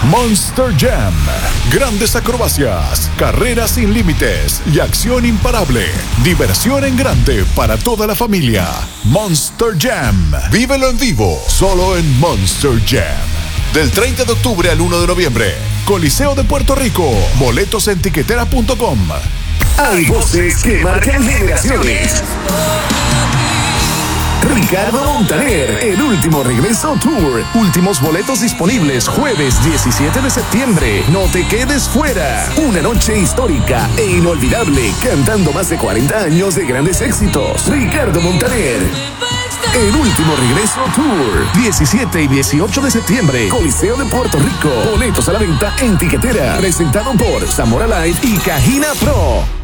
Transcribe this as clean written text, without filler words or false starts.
Monster Jam. Grandes acrobacias, carreras sin límites y acción imparable. Diversión en grande para toda la familia. Monster Jam. Vívelo en vivo, solo en Monster Jam. Del 30 de octubre al 1 de noviembre. Coliseo de Puerto Rico. Boletos en tiquetera.com. Hay voces que marcan generaciones. Ricardo Montaner, el último regreso tour. Últimos boletos disponibles jueves 17 de septiembre. No te quedes fuera. Una noche histórica e inolvidable, cantando más de 40 años de grandes éxitos. Ricardo Montaner. El último regreso tour. 17 y 18 de septiembre. Coliseo de Puerto Rico. Boletos a la venta en Tiquetera. Presentado por Zamora Live y Cajina Pro.